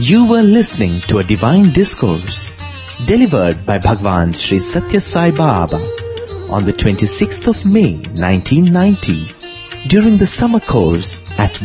You were listening to a divine discourse delivered by Bhagwan Sri Satya Sai Baba on the 26th of May 1990 during the summer course at